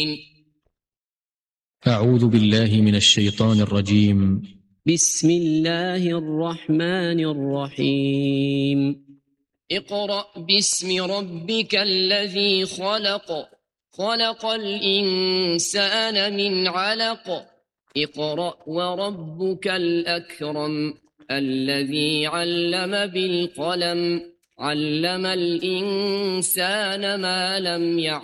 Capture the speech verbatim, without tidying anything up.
أعوذ بالله من الشيطان الرجيم. بسم الله الرحمن الرحيم. اقرأ باسم ربك الذي خلق خلق الإنسان من علق اقرأ وربك الأكرم الذي علم بالقلم علم الإنسان ما لم يعلم